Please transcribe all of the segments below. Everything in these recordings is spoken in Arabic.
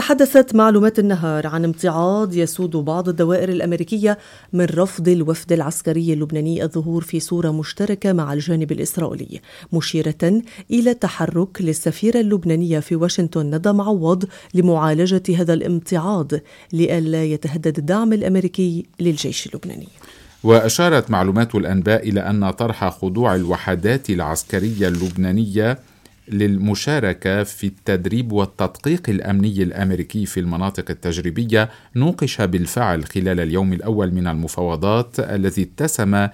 تحدثت معلومات النهار عن امتعاض يسود بعض الدوائر الأمريكية من رفض الوفد العسكري اللبناني الظهور في صورة مشتركة مع الجانب الإسرائيلي، مشيرة إلى تحرك للسفيرة اللبنانية في واشنطن ندى معوض لمعالجة هذا الامتعاض لئلا يتهدد الدعم الأمريكي للجيش اللبناني. وأشارت معلومات الأنباء إلى أن طرح خضوع الوحدات العسكرية اللبنانية للمشاركة في التدريب والتدقيق الأمني الأمريكي في المناطق التجريبية نوقش بالفعل خلال اليوم الأول من المفاوضات الذي اتسم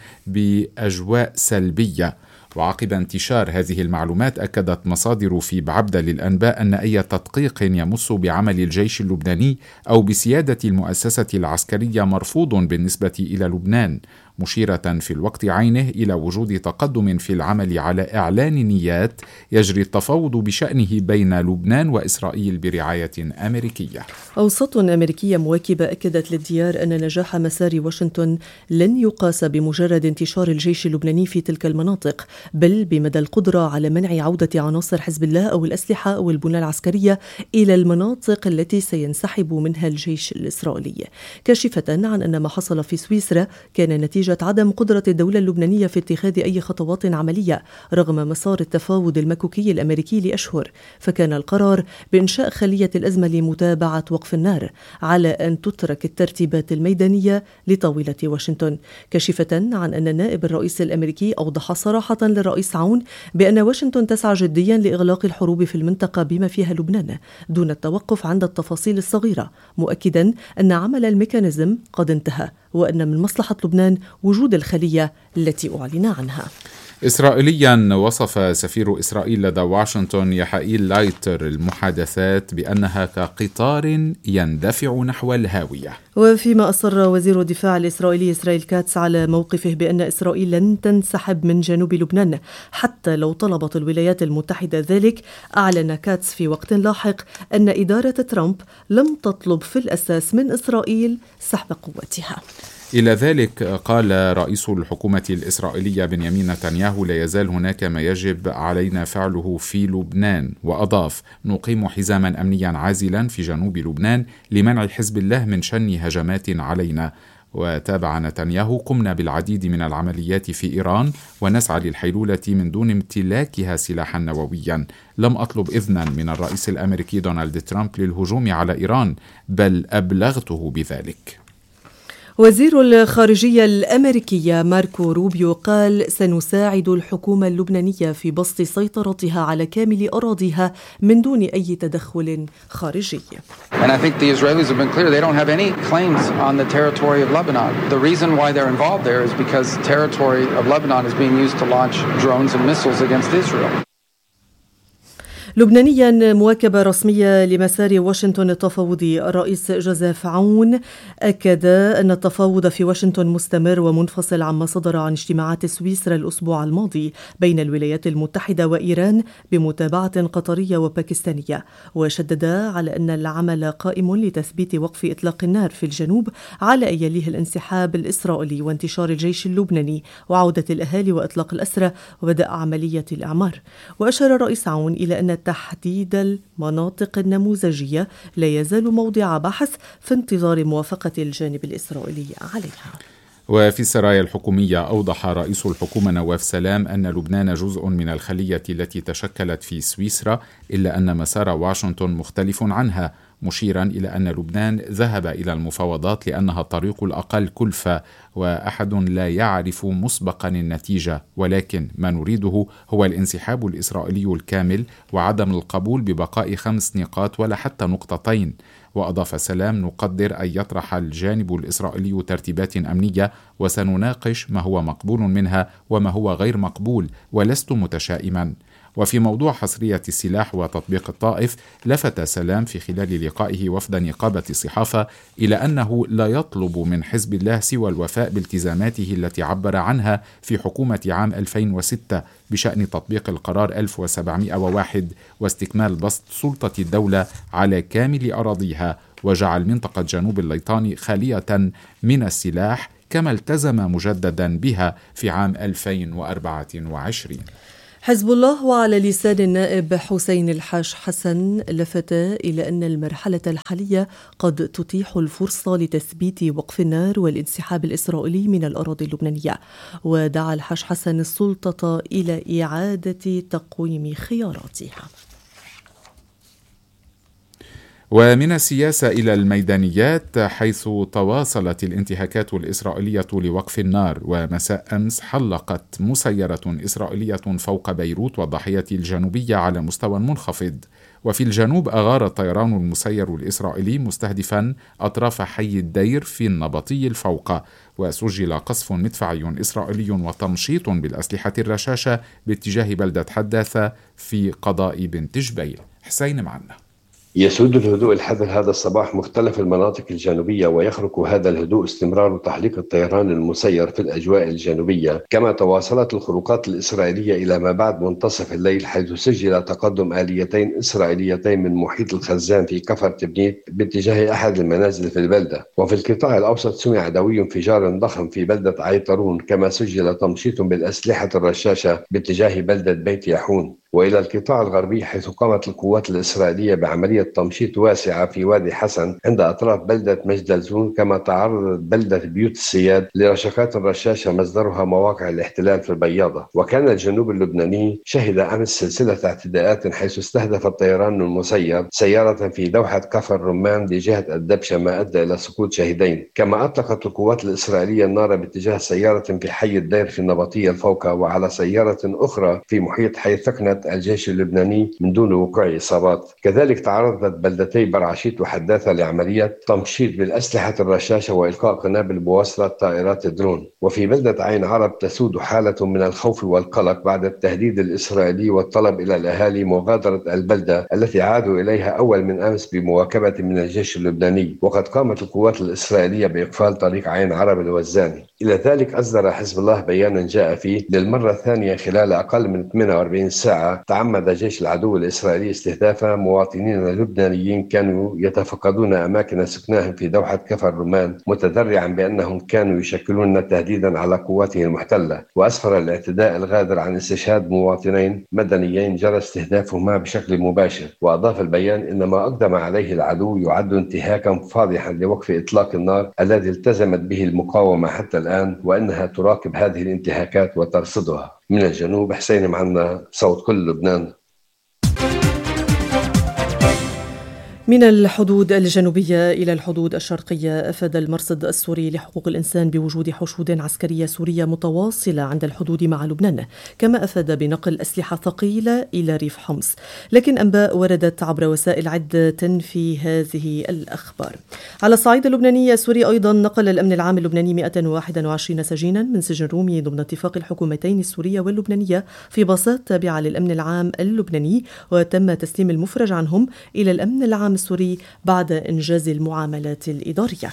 بأجواء سلبية. وعقب انتشار هذه المعلومات أكدت مصادر في بعبدة للأنباء أن أي تدقيق يمس بعمل الجيش اللبناني أو بسيادة المؤسسة العسكرية مرفوض بالنسبة إلى لبنان، مشيرة في الوقت عينه إلى وجود تقدم في العمل على إعلان نيات يجري التفاوض بشأنه بين لبنان وإسرائيل برعاية أمريكية. أوساط أمريكية مواكبة أكدت للديار أن نجاح مسار واشنطن لن يقاس بمجرد انتشار الجيش اللبناني في تلك المناطق، بل بمدى القدرة على منع عودة عناصر حزب الله أو الأسلحة أو البنى العسكرية إلى المناطق التي سينسحب منها الجيش الإسرائيلي، كاشفة عن أن ما حصل في سويسرا كان نتيجة عدم قدرة الدولة اللبنانية في اتخاذ أي خطوات عملية رغم مسار التفاوض المكوكي الأمريكي لأشهر، فكان القرار بإنشاء خلية الأزمة لمتابعة وقف النار على أن تترك الترتيبات الميدانية لطاولة واشنطن، كاشفة عن أن النائب الرئيس الأمريكي أوضح صراحة للرئيس عون بأن واشنطن تسعى جديا لإغلاق الحروب في المنطقة بما فيها لبنان دون التوقف عند التفاصيل الصغيرة، مؤكدا أن عمل الميكانيزم قد انتهى وأن من مصلحة لبنان وجود الخلية التي أعلن عنها. إسرائيليا وصف سفير إسرائيل لدى واشنطن يحائيل لايتر المحادثات بأنها كقطار يندفع نحو الهاوية. وفيما أصر وزير الدفاع الإسرائيلي إسرائيل كاتس على موقفه بأن إسرائيل لن تنسحب من جنوب لبنان حتى لو طلبت الولايات المتحدة ذلك، أعلن كاتس في وقت لاحق أن إدارة ترامب لم تطلب في الأساس من إسرائيل سحب قوتها. إلى ذلك قال رئيس الحكومة الإسرائيلية بنيامين نتنياهو: لا يزال هناك ما يجب علينا فعله في لبنان، وأضاف: نقيم حزاما أمنيا عازلا في جنوب لبنان لمنع حزب الله من شن هجمات علينا. وتابع نتنياهو: قمنا بالعديد من العمليات في إيران ونسعى للحيلولة من دون امتلاكها سلاحا نوويا. لم أطلب إذنا من الرئيس الأمريكي دونالد ترامب للهجوم على إيران، بل أبلغته بذلك. وزير الخارجية الأمريكية ماركو روبيو قال: سنساعد الحكومة اللبنانية في بسط سيطرتها على كامل أراضيها من دون أي تدخل خارجي. And I think the Israelis have been clear they don't have any claims on the territory of Lebanon. The reason why they're involved there is because the territory of Lebanon is being used to launch drones and missiles against Israel. لبنانيا مواكبة رسمية لمسار واشنطن التفاوضي، الرئيس جوزيف عون أكد أن التفاوض في واشنطن مستمر ومنفصل عما صدر عن اجتماعات سويسرا الأسبوع الماضي بين الولايات المتحدة وإيران بمتابعة قطرية وباكستانية، وشدد على أن العمل قائم لتثبيت وقف إطلاق النار في الجنوب على أن يليه الانسحاب الإسرائيلي وانتشار الجيش اللبناني وعودة الأهالي وإطلاق الأسرى وبدء عملية الإعمار. وأشار الرئيس عون إلى أن تحديد المناطق النموذجية لا يزال موضع بحث في انتظار موافقة الجانب الإسرائيلي عليها. وفي السرايا الحكومية أوضح رئيس الحكومة نواف سلام أن لبنان جزء من الخلية التي تشكلت في سويسرا، إلا أن مسار واشنطن مختلف عنها، مشيرا إلى أن لبنان ذهب إلى المفاوضات لأنها الطريق الأقل كلفة وأحد لا يعرف مسبقا النتيجة، ولكن ما نريده هو الانسحاب الإسرائيلي الكامل وعدم القبول ببقاء 5 نقاط ولا حتى نقطتين. وأضاف سلام: نقدر أن يطرح الجانب الإسرائيلي ترتيبات أمنية وسنناقش ما هو مقبول منها وما هو غير مقبول، ولست متشائما. وفي موضوع حصرية السلاح وتطبيق الطائف، لفت سلام في خلال لقائه وفد نقابة الصحافة إلى أنه لا يطلب من حزب الله سوى الوفاء بالتزاماته التي عبر عنها في حكومة عام 2006 بشأن تطبيق القرار 1701 واستكمال بسط سلطة الدولة على كامل أراضيها، وجعل منطقة جنوب الليطاني خالية من السلاح كما التزم مجددا بها في عام 2024. حزب الله وعلى لسان النائب حسين الحاج حسن لفت إلى أن المرحلة الحالية قد تتيح الفرصة لتثبيت وقف النار والانسحاب الإسرائيلي من الأراضي اللبنانية، ودعا الحاج حسن السلطة إلى إعادة تقويم خياراتها. ومن السياسة إلى الميدانيات، حيث تواصلت الانتهاكات الإسرائيلية لوقف النار، ومساء أمس حلقت مسيرة إسرائيلية فوق بيروت والضاحية الجنوبية على مستوى منخفض. وفي الجنوب أغار الطيران المسير الإسرائيلي مستهدفا أطراف حي الدير في النبطي الفوق، وسجل قصف مدفعي إسرائيلي وتمشيط بالأسلحة الرشاشة باتجاه بلدة حداثة في قضاء بنت جبيل. حسين معنا. يسود الهدوء الحذر هذا الصباح مختلف المناطق الجنوبية، ويخرق هذا الهدوء استمرار تحليق الطيران المسير في الأجواء الجنوبية، كما تواصلت الخروقات الإسرائيلية إلى ما بعد منتصف الليل، حيث سجل تقدم آليتين إسرائيليتين من محيط الخزان في كفر تبنيت باتجاه أحد المنازل في البلدة. وفي القطاع الأوسط سمع دوي انفجار ضخم في بلدة عيطرون، كما سجل تمشيط بالأسلحة الرشاشة باتجاه بلدة بيت يحون. وإلى القطاع الغربي، حيث قامت القوات الإسرائيلية بعملية تمشيط واسعة في وادي حسن عند أطراف بلدة مجدلزون، كما تعرضت بلدة بيوت السياد لرشقات رشاشة مصدرها مواقع الاحتلال في البياضة. وكان الجنوب اللبناني شهد أمس سلسلة اعتداءات، حيث استهدف الطيران المسير سيارة في دوحة كفر رمان بجهة الدبشة، ما أدى إلى سقوط شهيدين. كما أطلقت القوات الإسرائيلية النار باتجاه سيارة في حي الدير في النبطية الفوق، وعلى سيارة أخرى في محيط حي ثكنة الجيش اللبناني من دون وقوع إصابات. كذلك تعرضت بلدتي برعشيت وحداثة لعملية تمشيط بالأسلحة الرشاشة وإلقاء قنابل بواسطة طائرات درون. وفي بلدة عين عرب تسود حالة من الخوف والقلق بعد التهديد الإسرائيلي والطلب إلى الأهالي مغادرة البلدة التي عادوا إليها أول من أمس بمواكبة من الجيش اللبناني. وقد قامت القوات الإسرائيلية بإقفال طريق عين عرب الوزاني. إلى ذلك أصدر حزب الله بيانا جاء فيه للمرة الثانية خلال أقل من 48 ساعة تعمد جيش العدو الإسرائيلي استهداف مواطنين لبنانيين كانوا يتفقدون أماكن سكناهم في دوحة كفر رمان، متذرعا بأنهم كانوا يشكلون تهديدا على قواته المحتلة. وأسفر الاعتداء الغادر عن استشهاد مواطنين مدنيين جرى استهدافهما بشكل مباشر. وأضاف البيان إن ما أقدم عليه العدو يعد انتهاكا فاضحا لوقف إطلاق النار الذي التزمت به المقاومة حتى الآن، وأنها تراقب هذه الانتهاكات وترصدها. من الجنوب حسين معنا، صوت كل لبنان. من الحدود الجنوبية إلى الحدود الشرقية، أفاد المرصد السوري لحقوق الإنسان بوجود حشود عسكرية سورية متواصلة عند الحدود مع لبنان، كما أفاد بنقل أسلحة ثقيلة إلى ريف حمص. لكن أنباء وردت عبر وسائل عدة تنفي هذه الأخبار. على الصعيد اللبناني السوري أيضا، نقل الأمن العام اللبناني 121 سجينا من سجن رومي ضمن اتفاق الحكومتين السورية واللبنانية في باصات تابعة للأمن العام اللبناني، وتم تسليم المفرج عنهم إلى الأمن العام السوري بعد إنجاز المعاملات الإدارية.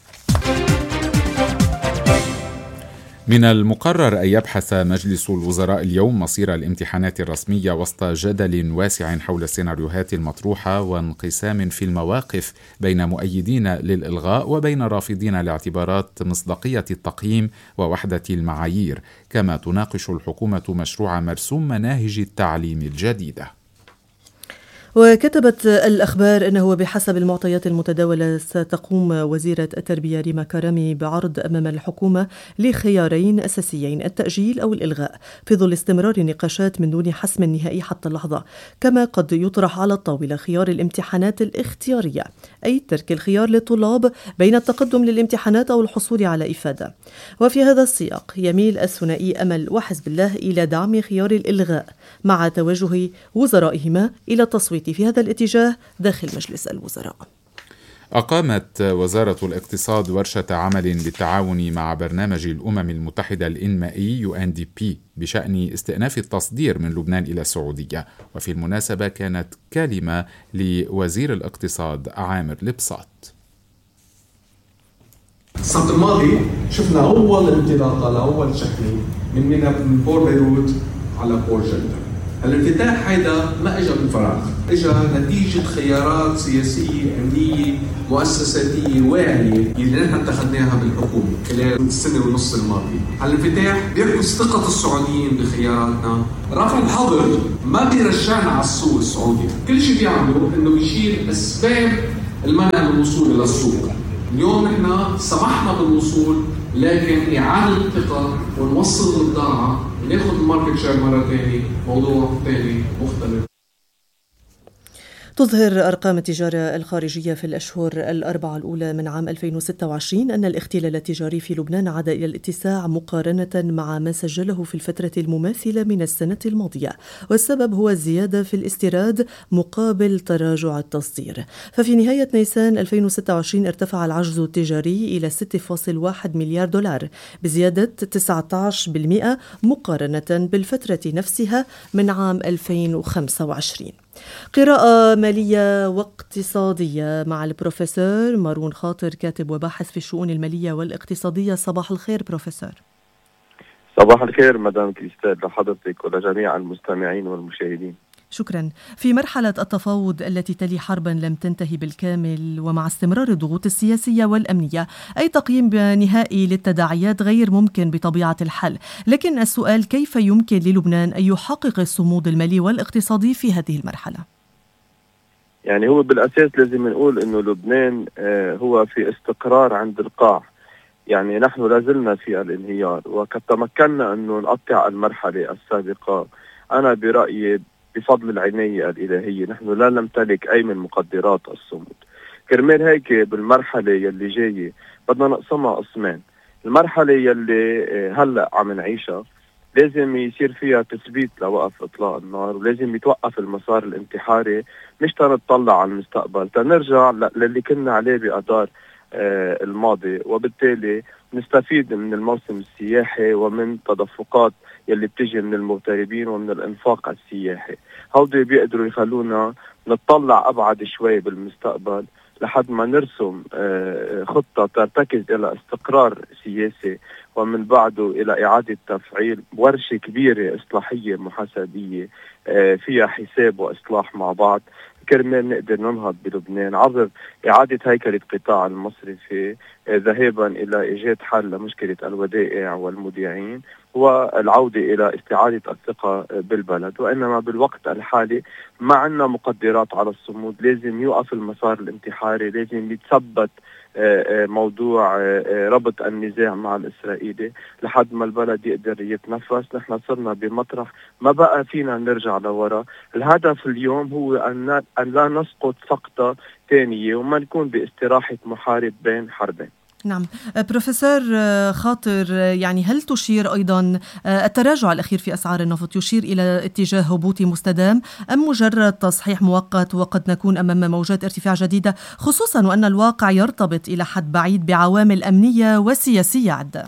من المقرر أن يبحث مجلس الوزراء اليوم مصير الامتحانات الرسمية وسط جدل واسع حول السيناريوهات المطروحة وانقسام في المواقف بين مؤيدين للإلغاء وبين رافضين لاعتبارات مصداقية التقييم ووحدة المعايير. كما تناقش الحكومة مشروع مرسوم مناهج التعليم الجديدة. وكتبت الأخبار أنه بحسب المعطيات المتداولة ستقوم وزيرة التربية ريما كرامي بعرض أمام الحكومة لخيارين أساسيين: التأجيل أو الإلغاء، في ظل استمرار النقاشات من دون حسم نهائي حتى اللحظة. كما قد يطرح على الطاولة خيار الامتحانات الاختيارية، أي ترك الخيار للطلاب بين التقدم للامتحانات أو الحصول على إفادة. وفي هذا السياق يميل الثنائي أمل وحزب الله إلى دعم خيار الإلغاء، مع توجه وزرائهما إلى التصويت في هذا الاتجاه داخل مجلس الوزراء. أقامت وزارة الاقتصاد ورشة عمل بالتعاون مع برنامج الأمم المتحدة الإنمائي UNDP بشأن استئناف التصدير من لبنان إلى السعودية. وفي المناسبة كانت كلمة لوزير الاقتصاد عامر لبساط. السبت الماضي شفنا أول انطلاقة لأول شحنة من بور بيروت على بور جدة. الافتتاح هيدا ما اجى من فراغ، اجى نتيجة خيارات سياسية أمنية مؤسساتية واعية اللي نحن اتخذناها بالحكومة خلال السنة ونص الماضية. هالانفتاح بيعكس ثقة السعوديين بخياراتنا. رفع الحظر ما بيرجعنا على السوق السعودي، كل شيء بيعمله انه بيشيل اسباب المنع من الوصول الى السوق. اليوم نحن سمحنا بالوصول، لكن إعادة الثقة ونوصل البضاعة وناخذ الماركت شير مرة ثانية موضوع ثاني مختلف. تظهر أرقام التجارة الخارجية في الأشهر الأربعة الأولى من عام 2026 أن الاختلال التجاري في لبنان عاد إلى الاتساع مقارنة مع ما سجله في الفترة المماثلة من السنة الماضية، والسبب هو الزيادة في الاستيراد مقابل تراجع التصدير. ففي نهاية نيسان 2026 ارتفع العجز التجاري إلى 6.1 مليار دولار بزيادة 19% مقارنة بالفترة نفسها من عام 2025. قراءة مالية واقتصادية مع البروفيسور مارون خاطر، كاتب وباحث في الشؤون المالية والاقتصادية. صباح الخير بروفيسور. صباح الخير مدام كريستال لحضرتك ولجميع المستمعين والمشاهدين. شكرا. في مرحلة التفاوض التي تلي حربا لم تنتهي بالكامل ومع استمرار الضغوط السياسية والأمنية، أي تقييم نهائي للتداعيات غير ممكن بطبيعة الحال، لكن السؤال كيف يمكن للبنان أن يحقق الصمود المالي والاقتصادي في هذه المرحلة؟ يعني هو بالأساس لازم نقول أنه لبنان هو في استقرار عند القاع. يعني نحن لازلنا في الانهيار، وقد تمكنا أنه نقطع المرحلة السابقة. أنا برأيي بفضل العناية الإلهية نحن لا نمتلك أي من مقدرات الصمود. كرمال هيك بالمرحلة يلي جاية بدنا نقسمها قسمين. المرحلة يلي هلأ عم نعيشها لازم يصير فيها تثبيت لوقف إطلاق النار، ولازم يتوقف المسار الانتحاري، مش تنطلع على المستقبل تنرجع للي كنا عليه بأدار الماضي، وبالتالي نستفيد من الموسم السياحي ومن تدفقات يلي بتجي من المغتربين ومن الانفاق السياحي. هودي بيقدروا يخلونا نطلع أبعد شوي بالمستقبل لحد ما نرسم خطة ترتكز إلى استقرار سياسي، ومن بعده إلى إعادة تفعيل ورشة كبيرة إصلاحية محاسبية فيها حساب وإصلاح مع بعض، كرمال نقدر ننهض بلبنان عبر إعادة هيكلة القطاع المصرفي، ذهابا إلى إيجاد حل لمشكلة الودائع والمودعين، والعودة إلى استعادة الثقة بالبلد. وإنما بالوقت الحالي ما عندنا مقدرات على الصمود. لازم يوقف المسار الانتحاري، لازم يتثبت موضوع ربط النزاع مع الإسرائيلي لحد ما البلد يقدر يتنفس. نحن صرنا بمطرح ما بقى فينا نرجع لورا. الهدف اليوم هو أن لا نسقط سقطة ثانية وما نكون باستراحة محارب بين حربين. نعم بروفيسور خاطر، يعني هل تشير أيضا التراجع الأخير في أسعار النفط يشير إلى اتجاه هبوطي مستدام أم مجرد تصحيح مؤقت وقد نكون أمام موجات ارتفاع جديدة، خصوصا وأن الواقع يرتبط إلى حد بعيد بعوامل أمنية وسياسية عدة؟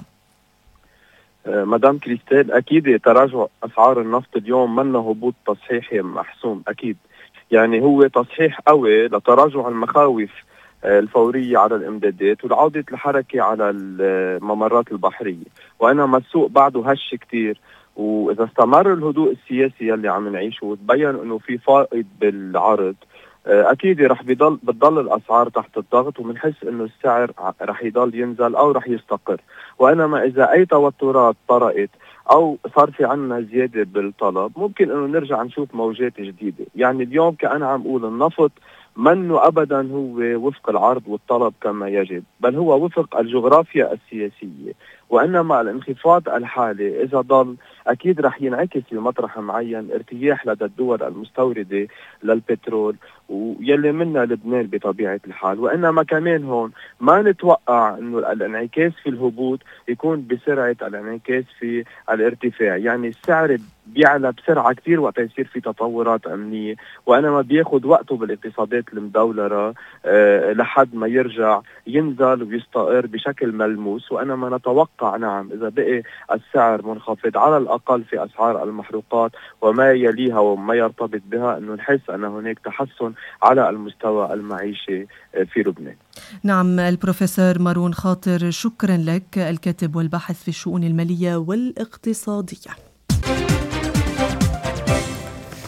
مدام كريستال، أكيد تراجع أسعار النفط اليوم منه هبوط تصحيحي محسوم، أكيد يعني هو تصحيح قوي لتراجع المخاوف الفورية على الإمدادات والعودة الحركة على الممرات البحرية. وإنما السوق بعده هش كتير، وإذا استمر الهدوء السياسي اللي عم نعيشه وتبين إنه في فائض بالعرض، أكيد بتضل الأسعار تحت الضغط، ومنحس إنه السعر رح يضل ينزل أو رح يستقر. وإنما إذا أي توترات طرقت أو صار في عنا زيادة بالطلب ممكن إنه نرجع نشوف موجات جديدة. يعني اليوم كأنا عم أقول النفط منه أبدا هو وفق العرض والطلب كما يجب، بل هو وفق الجغرافيا السياسية. وإنما الانخفاض الحالي إذا ضل أكيد رح ينعكس بمطرح معين ارتياح لدى الدول المستوردة للبترول ويلي منا لبنان بطبيعة الحال. وإنما كمان هون ما نتوقع أنه الانعكاس في الهبوط يكون بسرعة الانعكاس في الارتفاع. يعني السعر بيعلى بسرعة كتير وقت يصير في تطورات أمنية، وإنما بياخد وقته بالاقتصادات المدولرة لحد ما يرجع ينزل ويستقر بشكل ملموس. وإنما نتوقع نعم إذا بقي السعر منخفض على الأقل في أسعار المحروقات وما يليها وما يرتبط بها أنه نحس أن هناك تحسن على المستوى المعيشي في لبنان. نعم البروفيسور مارون خاطر، شكرا لك، الكاتب والباحث في الشؤون المالية والاقتصادية.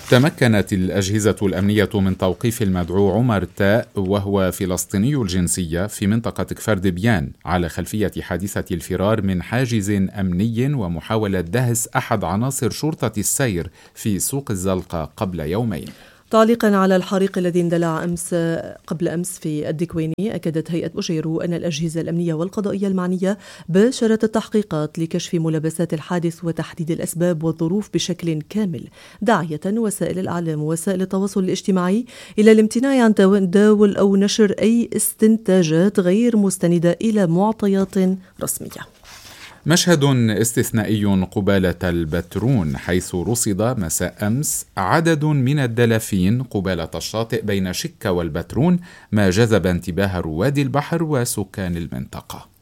تمكنت الأجهزة الأمنية من توقيف المدعو عمر تاء وهو فلسطيني الجنسية في منطقة كفر دبيان على خلفية حادثة الفرار من حاجز أمني ومحاولة دهس أحد عناصر شرطة السير في سوق الزلقة قبل يومين. تعليقا على الحريق الذي اندلع قبل أمس في الدكويني، أكدت هيئة بوشيرو أن الأجهزة الأمنية والقضائية المعنية باشرت التحقيقات لكشف ملابسات الحادث وتحديد الأسباب والظروف بشكل كامل، داعية وسائل الإعلام ووسائل التواصل الاجتماعي إلى الامتناع عن تداول أو نشر أي استنتاجات غير مستندة إلى معطيات رسمية. مشهد استثنائي قبالة البترون، حيث رصد مساء أمس عدد من الدلافين قبالة الشاطئ بين شكا والبترون، ما جذب انتباه رواد البحر وسكان المنطقة.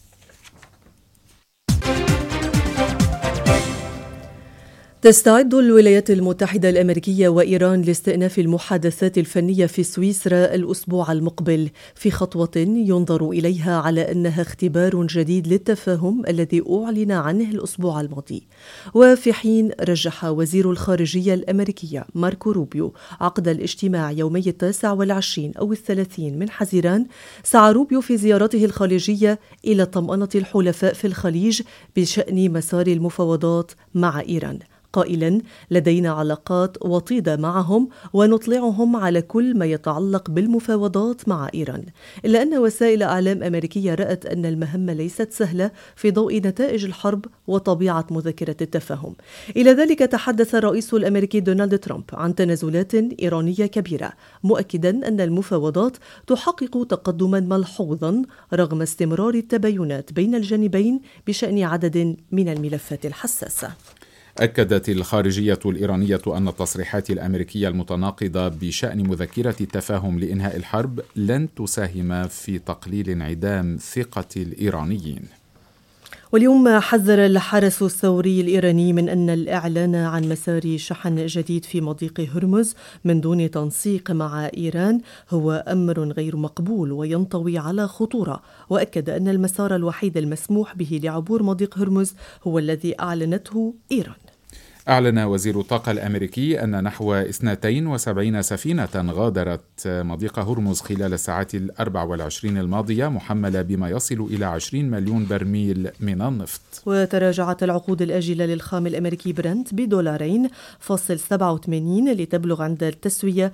تستعد الولايات المتحدة الأمريكية وإيران لاستئناف المحادثات الفنية في سويسرا الأسبوع المقبل، في خطوة ينظر إليها على أنها اختبار جديد للتفاهم الذي أعلن عنه الأسبوع الماضي. وفي حين رجح وزير الخارجية الأمريكية ماركو روبيو عقد الاجتماع يومي 29 أو 30 من حزيران، سعى روبيو في زيارته الخارجية إلى طمأنة الحلفاء في الخليج بشأن مسار المفاوضات مع إيران، قائلا: لدينا علاقات وطيدة معهم ونطلعهم على كل ما يتعلق بالمفاوضات مع إيران، إلا أن وسائل إعلام أمريكية رأت أن المهمة ليست سهلة في ضوء نتائج الحرب وطبيعة مذكرة التفاهم. إلى ذلك تحدث الرئيس الأمريكي دونالد ترامب عن تنازلات إيرانية كبيرة، مؤكدا أن المفاوضات تحقق تقدما ملحوظا رغم استمرار التباينات بين الجانبين بشأن عدد من الملفات الحساسة. أكدت الخارجية الإيرانية أن التصريحات الأمريكية المتناقضة بشأن مذكرة التفاهم لإنهاء الحرب لن تساهم في تقليل انعدام ثقة الإيرانيين. واليوم حذر الحرس الثوري الإيراني من أن الإعلان عن مسار شحن جديد في مضيق هرمز من دون تنسيق مع إيران هو أمر غير مقبول وينطوي على خطورة، وأكد أن المسار الوحيد المسموح به لعبور مضيق هرمز هو الذي أعلنته إيران. أعلن وزير الطاقة الأمريكي أن نحو 72 سفينة غادرت مضيق هرمز خلال الساعات 24 الماضية محملة بما يصل إلى 20 مليون برميل من النفط. وتراجعت العقود الآجلة للخام الأمريكي برنت $2.87 لتبلغ عند التسوية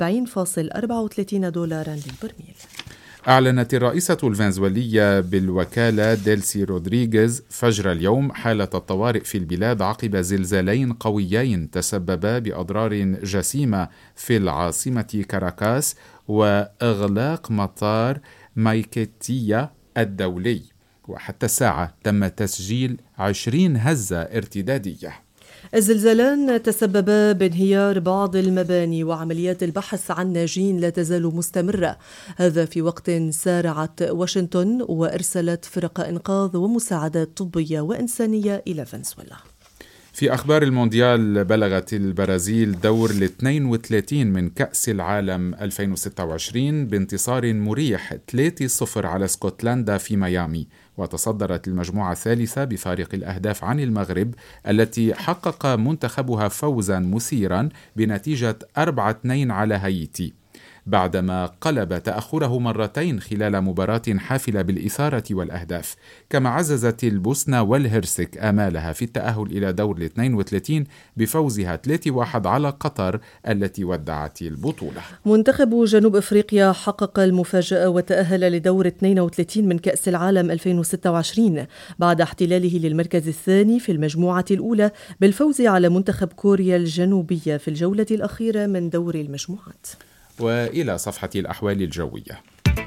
$70.34 للبرميل. أعلنت الرئيسة الفنزويلية بالوكالة ديلسي رودريغيز فجر اليوم حالة الطوارئ في البلاد عقب زلزالين قويين تسببا بأضرار جسيمة في العاصمة كاراكاس وإغلاق مطار مايكيتيا الدولي، وحتى الساعة تم تسجيل 20 هزة ارتدادية. الزلزالان تسببا بانهيار بعض المباني، وعمليات البحث عن ناجين لا تزال مستمرة، هذا في وقت سارعت واشنطن وأرسلت فرق إنقاذ ومساعدات طبية وإنسانية إلى فنزويلا. في أخبار المونديال، بلغت البرازيل دور 32 من كأس العالم 2026 بانتصار مريح 3-0 على اسكتلندا في ميامي، وتصدرت المجموعة الثالثة بفارق الأهداف عن المغرب التي حقق منتخبها فوزا مثيرا بنتيجة 4-2 على هايتي، بعدما قلب تأخره مرتين خلال مباراة حافلة بالإثارة والأهداف. كما عززت البوسنة والهرسك آمالها في التأهل إلى دور 32 بفوزها 3-1 على قطر التي ودعت البطولة. منتخب جنوب أفريقيا حقق المفاجأة وتأهل لدور 32 من كأس العالم 2026 بعد احتلاله للمركز الثاني في المجموعة الأولى بالفوز على منتخب كوريا الجنوبية في الجولة الأخيرة من دور المجموعات. وإلى صفحة الأحوال الجوية.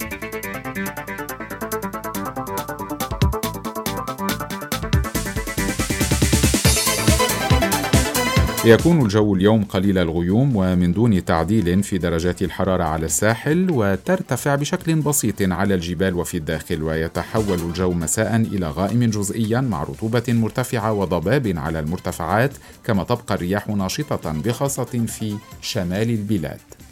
يكون الجو اليوم قليل الغيوم ومن دون تعديل في درجات الحرارة على الساحل، وترتفع بشكل بسيط على الجبال وفي الداخل، ويتحول الجو مساء إلى غائم جزئيا مع رطوبة مرتفعة وضباب على المرتفعات، كما تبقى الرياح ناشطة بخاصة في شمال البلاد.